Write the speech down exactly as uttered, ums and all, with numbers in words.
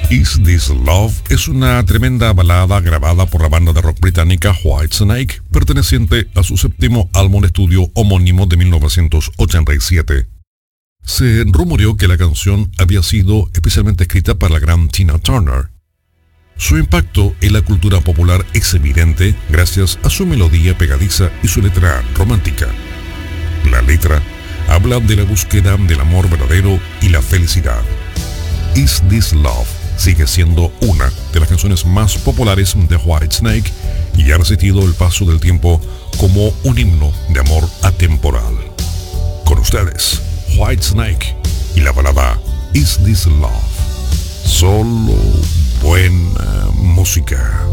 Is This Love es una tremenda balada grabada por la banda de rock británica Whitesnake, perteneciente a su séptimo álbum de estudio homónimo de mil novecientos ochenta y siete. Se rumoreó que la canción había sido especialmente escrita para la gran Tina Turner. Su impacto en la cultura popular es evidente gracias a su melodía pegadiza y su letra romántica. La letra habla de la búsqueda del amor verdadero y la felicidad. Is This Love sigue siendo una de las canciones más populares de Whitesnake y ha resistido el paso del tiempo como un himno de amor atemporal. Con ustedes, Whitesnake y la balada Is This Love. Solo buena música.